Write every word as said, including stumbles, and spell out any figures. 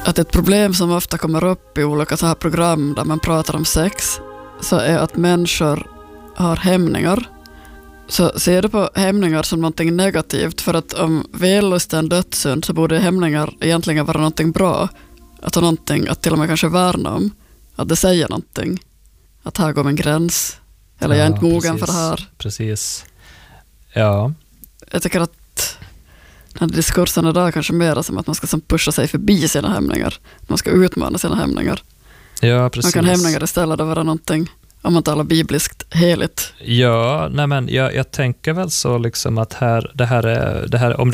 att ett problem som ofta kommer upp i olika så här program där man pratar om sex så är att människor har hämningar. Så ser du på hämningar som någonting negativt, för att om vällust är en dödssynd så borde hämningar egentligen vara någonting bra. Att ha någonting att till och med kanske värna om. Att det säger någonting. Att här går min gräns. Eller ja, jag är inte mogen precis, för det här. Precis. Ja. Jag tycker att den här diskursen är där kanske mer som att man ska som pusha sig förbi sina hämningar. Man ska utmana sina hämningar. Ja, precis. Man kan hämningar istället vara någonting, om man talar bibliskt, heligt. Ja, nej men jag, jag tänker väl så liksom att här, det här är, det här, om,